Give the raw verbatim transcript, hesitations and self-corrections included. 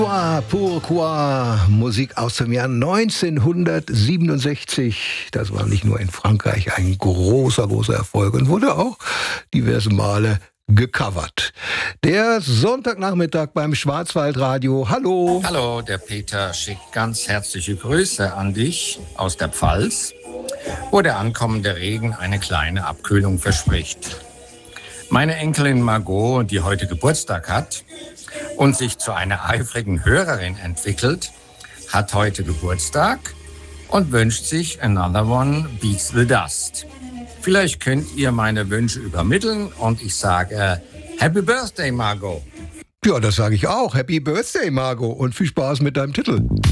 Pourquoi, Musik aus dem Jahr neunzehnhundertsiebenundsechzig. Das war nicht nur in Frankreich ein großer, großer Erfolg und wurde auch diverse Male gecovert. Der Sonntagnachmittag beim Schwarzwaldradio. Hallo. Hallo, der Peter schickt ganz herzliche Grüße an dich aus der Pfalz, wo der ankommende Regen eine kleine Abkühlung verspricht. Meine Enkelin Margot, die heute Geburtstag hat und sich zu einer eifrigen Hörerin entwickelt, hat heute Geburtstag und wünscht sich Another One Beats the Dust. Vielleicht könnt ihr meine Wünsche übermitteln und ich sage Happy Birthday, Margot. Ja, das sage ich auch. Happy Birthday, Margot, und viel Spaß mit deinem Titel.